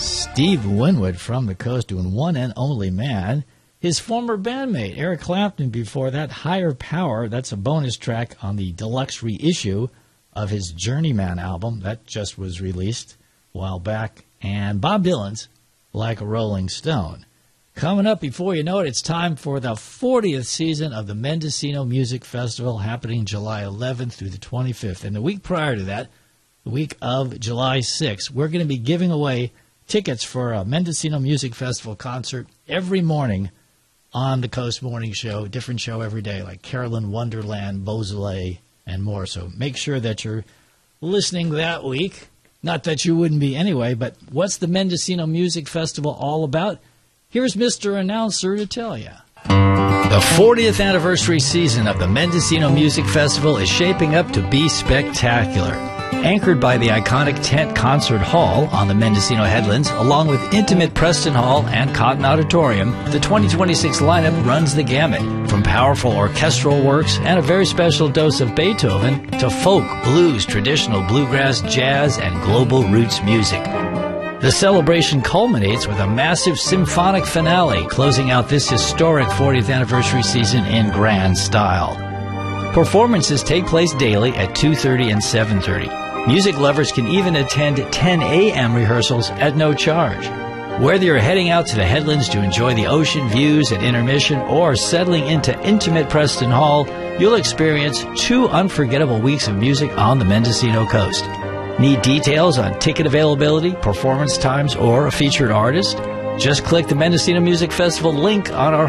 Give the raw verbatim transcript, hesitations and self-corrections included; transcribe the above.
Steve Winwood from the Coast doing One and Only Man. His former bandmate, Eric Clapton, before that, Higher Power. That's a bonus track on the deluxe reissue of his Journeyman album. That just was released a while back. And Bob Dylan's Like a Rolling Stone. Coming up, before you know it, it's time for the fortieth season of the Mendocino Music Festival, happening July eleventh through the twenty-fifth. And the week prior to that, the week of July sixth, we're going to be giving away tickets for a Mendocino Music Festival concert every morning on the Coast Morning Show, different show every day, like Carolyn Wonderland, Beausoleil, and more. So make sure that you're listening that week. Not that you wouldn't be anyway, but what's the Mendocino Music Festival all about? Here's Mister Announcer to tell you. The fortieth anniversary season of the Mendocino Music Festival is shaping up to be spectacular. Anchored by the iconic Tent Concert Hall on the Mendocino Headlands, along with intimate Preston Hall and Cotton Auditorium, the twenty twenty-six lineup runs the gamut, from powerful orchestral works and a very special dose of Beethoven to folk, blues, traditional bluegrass, jazz, and global roots music. The celebration culminates with a massive symphonic finale, closing out this historic fortieth anniversary season in grand style. Performances take place daily at two thirty and seven thirty. Music lovers can even attend ten a.m. rehearsals at no charge. Whether you're heading out to the Headlands to enjoy the ocean views at intermission or settling into intimate Preston Hall, you'll experience two unforgettable weeks of music on the Mendocino coast. Need details on ticket availability, performance times, or a featured artist? Just click the Mendocino Music Festival link on our